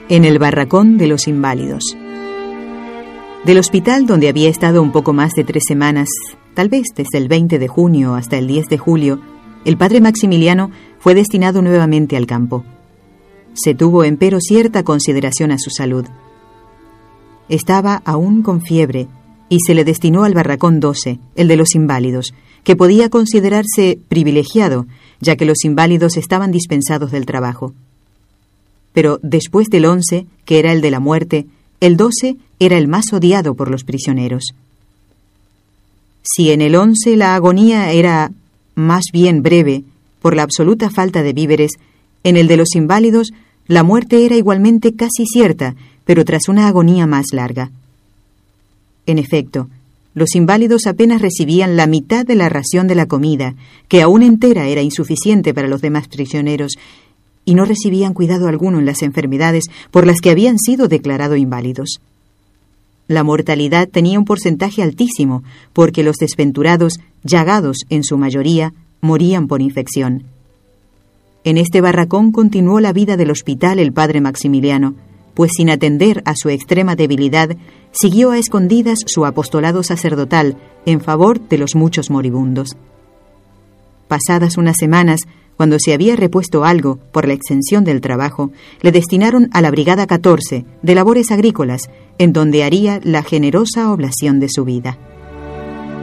En el barracón de los inválidos. Del hospital, donde había estado un poco más de 3 semanas, tal vez desde el 20 de junio hasta el 10 de julio, el padre Maximiliano fue destinado nuevamente al campo. Se tuvo, empero, cierta consideración a su salud. Estaba aún con fiebre y se le destinó al barracón 12, el de los inválidos, que podía considerarse privilegiado, ya que los inválidos estaban dispensados del trabajo. Pero después del 11, que era el de la muerte, el 12 era el más odiado por los prisioneros. Si en el 11 la agonía era más bien breve, por la absoluta falta de víveres, en el de los inválidos la muerte era igualmente casi cierta, pero tras una agonía más larga. En efecto, los inválidos apenas recibían la mitad de la ración de la comida, que aún entera era insuficiente para los demás prisioneros, y no recibían cuidado alguno en las enfermedades por las que habían sido declarados inválidos. La mortalidad tenía un porcentaje altísimo, porque los desventurados, llagados en su mayoría, morían por infección. En este barracón continuó la vida del hospital el padre Maximiliano, pues sin atender a su extrema debilidad, siguió a escondidas su apostolado sacerdotal en favor de los muchos moribundos. Pasadas unas semanas, cuando se había repuesto algo por la exención del trabajo, le destinaron a la Brigada 14 de labores agrícolas, en donde haría la generosa oblación de su vida.